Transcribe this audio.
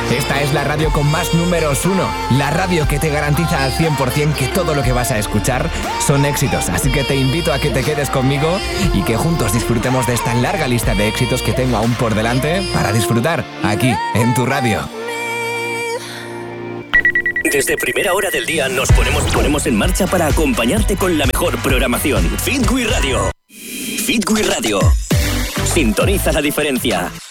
Esta es la radio con más números 1. La radio que te garantiza al 100% que todo lo que vas a escuchar son éxitos. Así que te invito a que te quedes conmigo y que juntos disfrutemos de esta larga lista de éxitos que tengo aún por delante para disfrutar aquí, en tu radio. Desde primera hora del día nos ponemos en marcha para acompañarte con la mejor programación. Fitwi Radio. Fitwi Radio. Sintoniza la diferencia.